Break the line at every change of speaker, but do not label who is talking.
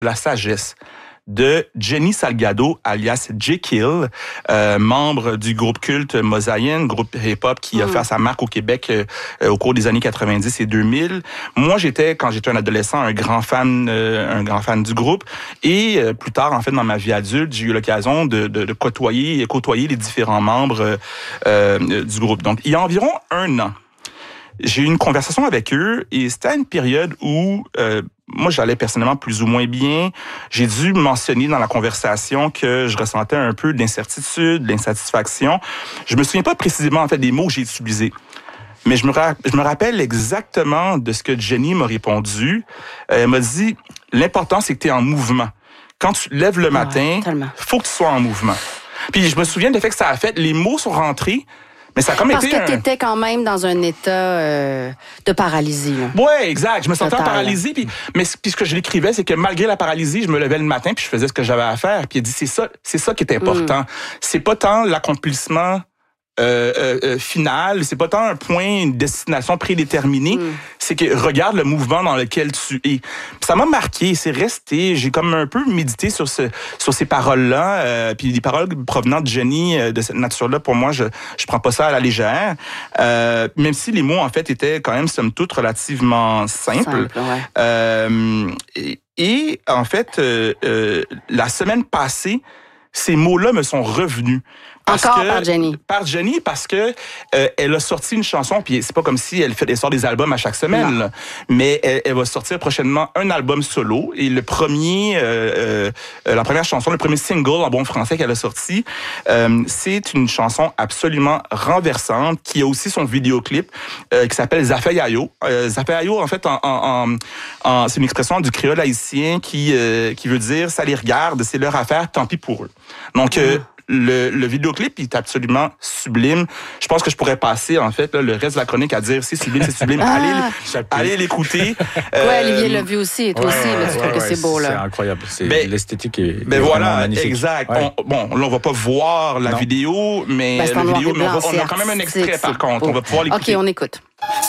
La sagesse de Jenny Salgado, alias Jekyll, membre du groupe culte Mosaïen, groupe hip-hop qui a fait sa marque au Québec au cours des années 90 et 2000. Moi, quand j'étais un adolescent, un grand fan du groupe. Et plus tard, en fait, dans ma vie adulte, j'ai eu l'occasion de côtoyer les différents membres du groupe. Donc, il y a environ 1 an, j'ai eu une conversation avec eux et c'était à une période où moi, j'allais personnellement plus ou moins bien. J'ai dû mentionner dans la conversation que je ressentais un peu d'incertitude, d'insatisfaction. Je me souviens pas précisément en fait des mots que j'ai utilisés. Mais je me rappelle exactement de ce que Jenny m'a répondu. Elle m'a dit, l'important, c'est que tu es en mouvement. Quand tu te lèves le matin, faut que tu sois en mouvement. Puis je me souviens du fait que ça a fait, les mots sont rentrés. Mais ça a comme
Parce que tu étais quand même dans un état de paralysie.
Oui, exact. Je me sentais en paralysie. Mais ce que je l'écrivais, c'est que malgré la paralysie, je me levais le matin puis je faisais ce que j'avais à faire. Puis il dit, c'est ça qui est important. C'est pas tant l'accomplissement final, c'est pas tant un point, une destination prédéterminée, c'est que regarde le mouvement dans lequel tu es. Puis ça m'a marqué, c'est resté, j'ai comme un peu médité sur ces paroles-là, puis des paroles provenant de Jenny de cette nature-là, pour moi, je prends pas ça à la légère, même si les mots, en fait, étaient quand même, somme toute, relativement simples. Et en fait, la semaine passée, ces mots-là me sont revenus.
Par Jenny.
Par Jenny, parce que elle a sorti une chanson, puis c'est pas comme si elle sort des albums à chaque semaine, là, mais elle va sortir prochainement un album solo. Et la première chanson, le premier single en bon français qu'elle a sorti, c'est une chanson absolument renversante, qui a aussi son vidéoclip, qui s'appelle Zafeyayo. Zafeyayo, en fait, c'est une expression du créole haïtien qui veut dire « ça les regarde, c'est leur affaire, tant pis pour eux ». Donc, le vidéoclip est absolument sublime. Je pense que je pourrais passer, en fait, là, le reste de la chronique à dire c'est sublime, c'est sublime. Allez l'écouter.
Olivier l'a vu aussi, et toi aussi, tu trouves que c'est beau, là.
C'est incroyable. L'esthétique est
voilà,
magnifique.
Exact. Là, on va pas voir la vidéo, mais la vidéo, mais on a quand même un extrait, par contre. On va pouvoir l'écouter.
OK, on écoute.